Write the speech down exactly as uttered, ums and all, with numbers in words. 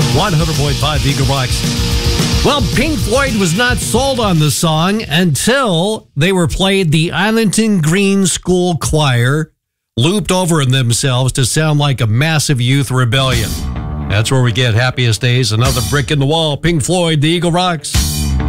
one hundred point five Eagle Rocks. Well, Pink Floyd was not sold on the song until they were played the Arlington Green School Choir, looped over in themselves to sound like a massive youth rebellion. That's where we get Happiest Days, another brick in the wall. Pink Floyd, the Eagle Rocks.